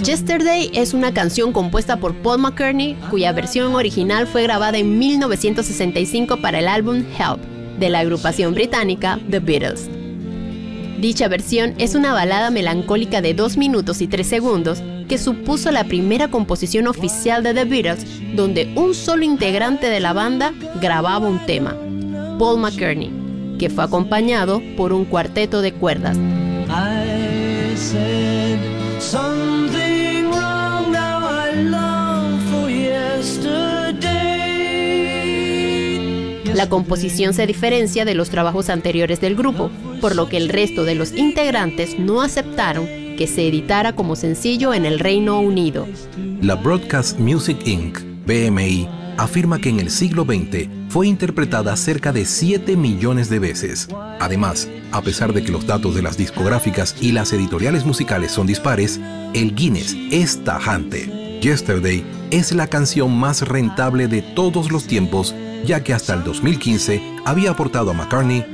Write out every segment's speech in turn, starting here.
Yesterday es una canción compuesta por Paul McCartney, cuya versión original fue grabada en 1965 para el álbum Help, de la agrupación británica The Beatles. Dicha versión es una balada melancólica de 2 minutos y 3 segundos que supuso la primera composición oficial de The Beatles, donde un solo integrante de la banda grababa un tema, Paul McCartney, que fue acompañado por un cuarteto de cuerdas. I said something wrong, now I long for yesterday. La composición se diferencia de los trabajos anteriores del grupo, por lo que el resto de los integrantes no aceptaron que se editara como sencillo en el Reino Unido. La Broadcast Music Inc., BMI, afirma que en el siglo XX fue interpretada cerca de 7 millones de veces. Además, a pesar de que los datos de las discográficas y las editoriales musicales son dispares, el Guinness es tajante. Yesterday es la canción más rentable de todos los tiempos, ya que hasta el 2015 había aportado a McCartney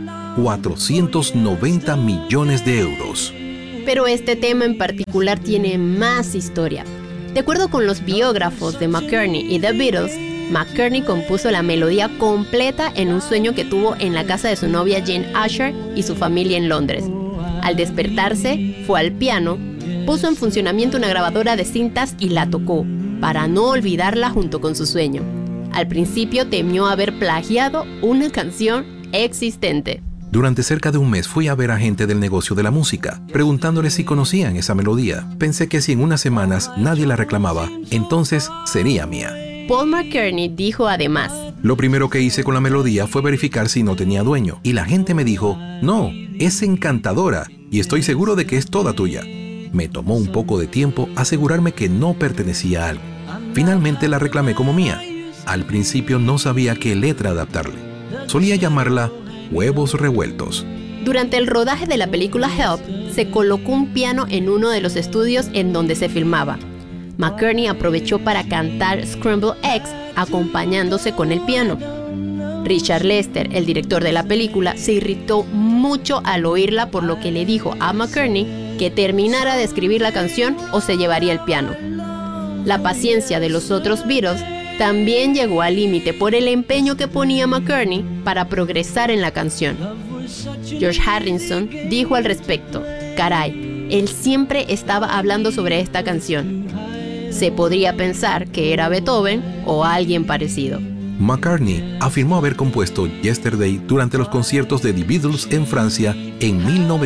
490 millones de euros. Pero este tema en particular tiene más historia. De acuerdo con los biógrafos de McCartney y The Beatles, McCartney compuso la melodía completa en un sueño que tuvo en la casa de su novia Jane Asher y su familia en Londres. Al despertarse, fue al piano, puso en funcionamiento una grabadora de cintas y la tocó, para no olvidarla junto con su sueño. Al principio temió haber plagiado una canción existente. Durante cerca de un mes fui a ver a gente del negocio de la música, preguntándoles si conocían esa melodía. Pensé que si en unas semanas nadie la reclamaba, entonces sería mía. Paul McCartney dijo además: Lo primero que hice con la melodía fue verificar si no tenía dueño, y la gente me dijo, no, es encantadora, y estoy seguro de que es toda tuya. Me tomó un poco de tiempo asegurarme que no pertenecía a algo. Finalmente la reclamé como mía. Al principio no sabía qué letra adaptarle. Solía llamarla Huevos Revueltos. Durante el rodaje de la película Help, se colocó un piano en uno de los estudios en donde se filmaba. McCartney aprovechó para cantar Scrambled Eggs acompañándose con el piano. Richard Lester, el director de la película, se irritó mucho al oírla, por lo que le dijo a McCartney que terminara de escribir la canción o se llevaría el piano. La paciencia de los otros Beatles también llegó al límite por el empeño que ponía McCartney para progresar en la canción. George Harrison dijo al respecto: caray, él siempre estaba hablando sobre esta canción. Se podría pensar que era Beethoven o alguien parecido. McCartney afirmó haber compuesto Yesterday durante los conciertos de The Beatles en Francia en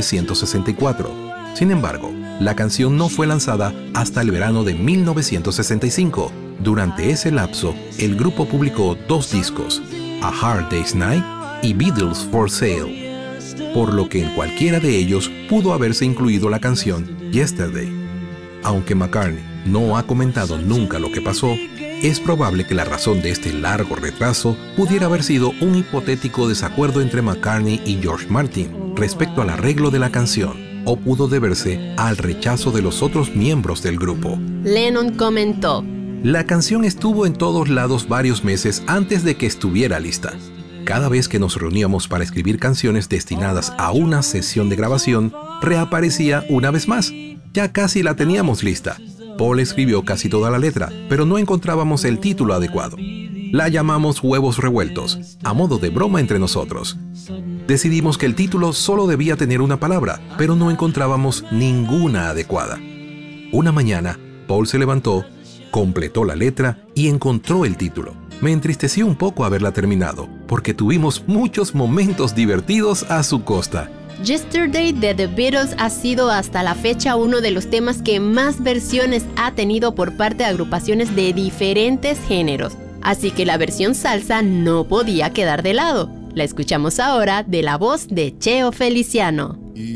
1964. Sin embargo, la canción no fue lanzada hasta el verano de 1965. Durante ese lapso, el grupo publicó 2 discos, A Hard Day's Night y Beatles for Sale, por lo que en cualquiera de ellos pudo haberse incluido la canción Yesterday. Aunque McCartney no ha comentado nunca lo que pasó, es probable que la razón de este largo retraso pudiera haber sido un hipotético desacuerdo entre McCartney y George Martin respecto al arreglo de la canción, o pudo deberse al rechazo de los otros miembros del grupo. Lennon comentó: la canción estuvo en todos lados varios meses antes de que estuviera lista. Cada vez que nos reuníamos para escribir canciones destinadas a una sesión de grabación, reaparecía una vez más. Ya casi la teníamos lista. Paul escribió casi toda la letra, pero no encontrábamos el título adecuado. La llamamos Huevos Revueltos, a modo de broma entre nosotros. Decidimos que el título solo debía tener una palabra, pero no encontrábamos ninguna adecuada. Una mañana, Paul se levantó, completó la letra y encontró el título. Me entristeció un poco haberla terminado, porque tuvimos muchos momentos divertidos a su costa. Yesterday de The Beatles ha sido hasta la fecha uno de los temas que más versiones ha tenido por parte de agrupaciones de diferentes géneros. Así que la versión salsa no podía quedar de lado. La escuchamos ahora de la voz de Cheo Feliciano.